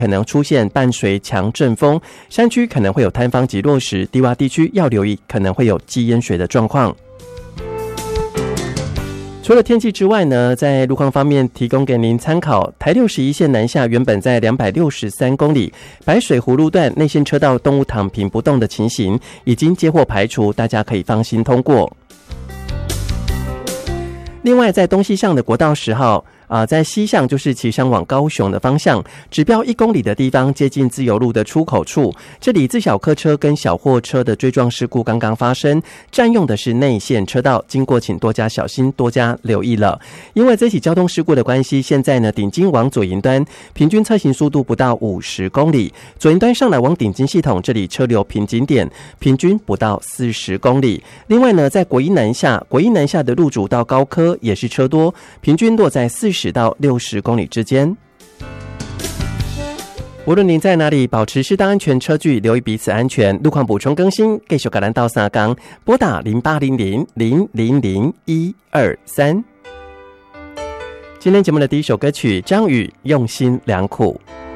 可能出现伴随强阵风，山区可能会有坍方及落石，低洼地区要留意可能会有积淹水的状况。除了天气之外呢，在路况方面提供给您参考，台61线南下原本在263公里，白水湖路段内线车道动物躺平不动的情形已经接获排除，大家可以放心通过。另外在东西向的国道10号在西向就是骑上往高雄的方向，指标1公里的地方，接近自由路的出口处，这里自小客车跟小货车的追撞事故刚刚发生，占用的是内线车道，经过请多加小心，多加留意了。因为这起交通事故的关系，现在呢顶金往左营端平均车行速度不到50公里，左营端上来往顶金系统，这里车流瓶颈点平均不到40公里。另外呢，在国一南下的路主到高科也是车多，平均落在40到60公里之间。无论您在哪里，保持适当安全车距，留意彼此安全。路况补充更新，继续跟咱到三港，拨打0800000123。今天节目的第一首歌曲，张宇用心良苦。